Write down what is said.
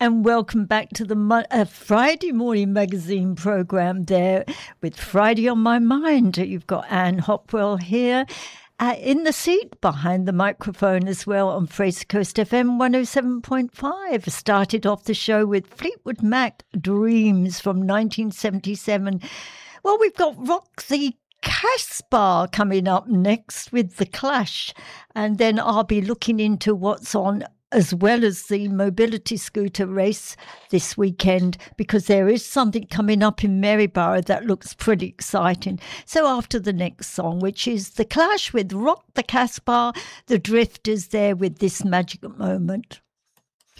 and welcome back to the Friday morning magazine programme there with Friday on My Mind. You've got Anne Hopwell here in the seat behind the microphone as well on Fraser Coast FM 107.5. Started off the show with Fleetwood Mac, Dreams from 1977. Well, we've got Roxy Kaspar coming up next with The Clash, and then I'll be looking into what's on as well as the mobility scooter race this weekend, because there is something coming up in Maryborough that looks pretty exciting. So after the next song, which is The Clash with Rock the Kaspar, the Drifters there with This Magic Moment.